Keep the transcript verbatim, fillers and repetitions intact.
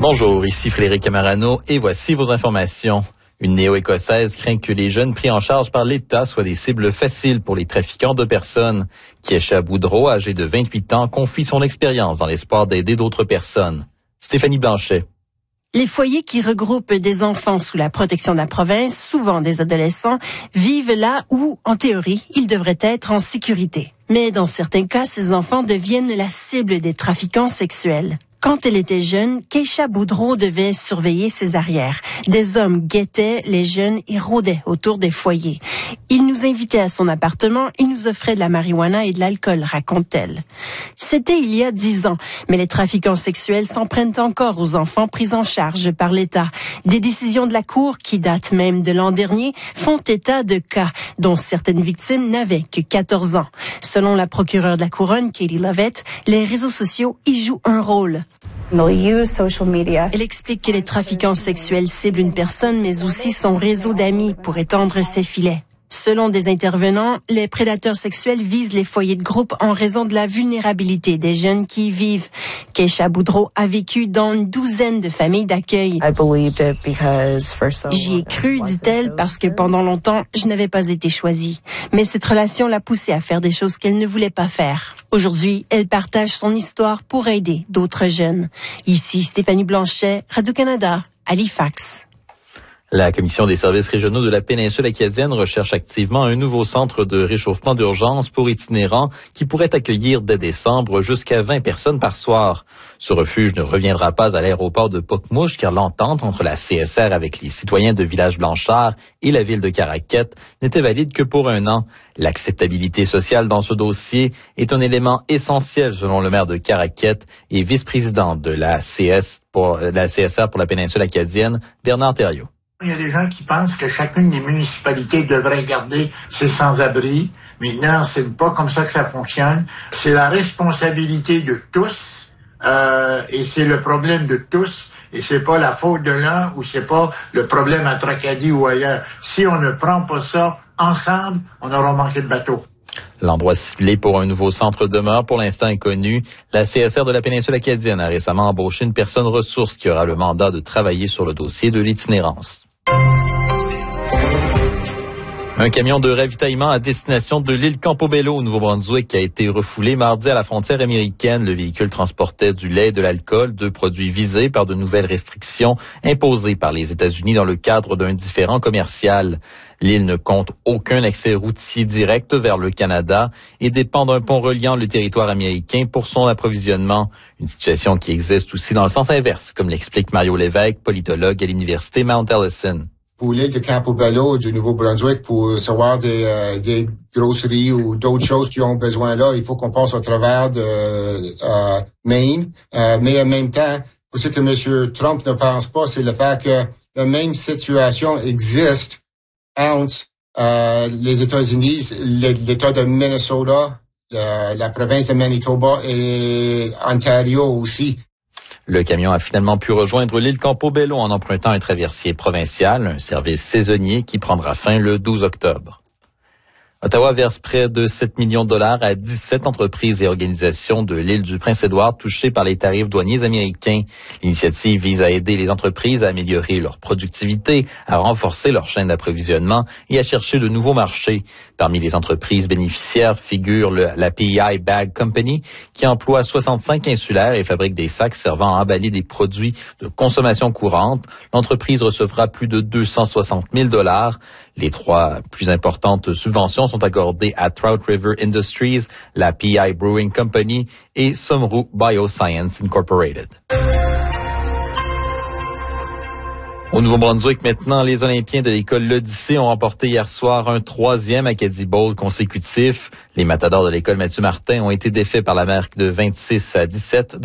Bonjour, ici Frédéric Camarano et voici vos informations. Une néo-écossaise craint que les jeunes pris en charge par l'État soient des cibles faciles pour les trafiquants de personnes. Kiesha Boudreau, âgée de vingt-huit ans, confie son expérience dans l'espoir d'aider d'autres personnes. Stéphanie Blanchet. Les foyers qui regroupent des enfants sous la protection de la province, souvent des adolescents, vivent là où, en théorie, ils devraient être en sécurité. Mais dans certains cas, ces enfants deviennent la cible des trafiquants sexuels. Quand elle était jeune, Kiesha Boudreau devait surveiller ses arrières. Des hommes guettaient les jeunes et rôdaient autour des foyers. Ils nous invitaient à son appartement et nous offraient de la marijuana et de l'alcool, raconte-t-elle. C'était il y a dix ans, mais les trafiquants sexuels s'en prennent encore aux enfants pris en charge par l'État. Des décisions de la Cour, qui datent même de l'an dernier, font état de cas dont certaines victimes n'avaient que quatorze ans. Selon la procureure de la Couronne, Katie Lovett, les réseaux sociaux y jouent un rôle. Elle explique que les trafiquants sexuels ciblent une personne, mais aussi son réseau d'amis pour étendre ses filets. Selon des intervenants, les prédateurs sexuels visent les foyers de groupe en raison de la vulnérabilité des jeunes qui y vivent. Kiesha Boudreau a vécu dans une douzaine de familles d'accueil. J'y ai cru, dit-elle, parce que pendant longtemps, je n'avais pas été choisie. Mais cette relation l'a poussée à faire des choses qu'elle ne voulait pas faire. Aujourd'hui, elle partage son histoire pour aider d'autres jeunes. Ici, Stéphanie Blanchet, Radio-Canada, Halifax. La Commission des services régionaux de la péninsule acadienne recherche activement un nouveau centre de réchauffement d'urgence pour itinérants qui pourrait accueillir dès décembre jusqu'à vingt personnes par soir. Ce refuge ne reviendra pas à l'aéroport de Pocmouche car l'entente entre la C S R avec les citoyens de Village-Blanchard et la ville de Caraquette n'était valide que pour un an. L'acceptabilité sociale dans ce dossier est un élément essentiel selon le maire de Caraquette et vice-président de la C S pour la C S R pour la péninsule acadienne, Bernard Thériault. Il y a des gens qui pensent que chacune des municipalités devrait garder ses sans-abri. Maintenant, c'est pas comme ça que ça fonctionne. C'est la responsabilité de tous euh, et c'est le problème de tous. Et c'est pas la faute de l'un ou c'est pas le problème à Tracadie ou ailleurs. Si on ne prend pas ça ensemble, on aura manqué de bateau. L'endroit ciblé pour un nouveau centre demeure pour l'instant inconnu. La C S R de la péninsule acadienne a récemment embauché une personne ressource qui aura le mandat de travailler sur le dossier de l'itinérance. Un camion de ravitaillement à destination de l'île Campobello au Nouveau-Brunswick a été refoulé mardi à la frontière américaine. Le véhicule transportait du lait et de l'alcool, deux produits visés par de nouvelles restrictions imposées par les États-Unis dans le cadre d'un différend commercial. L'île ne compte aucun accès routier direct vers le Canada et dépend d'un pont reliant le territoire américain pour son approvisionnement. Une situation qui existe aussi dans le sens inverse, comme l'explique Mario Lévesque, politologue à l'université Mount Allison. Pour l'île de Campobello du Nouveau-Brunswick, pour savoir des, euh, des grosseries ou d'autres choses qui ont besoin là, il faut qu'on passe au travers de euh, Maine. Euh, mais en même temps, pour ce que M. Trump ne pense pas, c'est le fait que la même situation existe entre euh, les États-Unis, l'État de Minnesota, la, la province de Manitoba et Ontario aussi. Le camion a finalement pu rejoindre l'île Campobello en empruntant un traversier provincial, un service saisonnier qui prendra fin le douze octobre. Ottawa verse près de sept millions de dollars à dix-sept entreprises et organisations de l'île du Prince-Édouard touchées par les tarifs douaniers américains. L'initiative vise à aider les entreprises à améliorer leur productivité, à renforcer leur chaîne d'approvisionnement et à chercher de nouveaux marchés. Parmi les entreprises bénéficiaires figure le, la P E I Bag Company, qui emploie soixante-cinq insulaires et fabrique des sacs servant à emballer des produits de consommation courante. L'entreprise recevra plus de deux cent soixante mille dollars. Les trois plus importantes subventions sont accordées à Trout River Industries, la P E I Brewing Company et Somru Bioscience Incorporated. Au Nouveau-Brunswick, maintenant, les Olympiens de l'école L'Odyssée ont remporté hier soir un troisième Acadie Bowl consécutif. Les matadors de l'école Mathieu Martin ont été défaits par la marque de vingt-six à dix-sept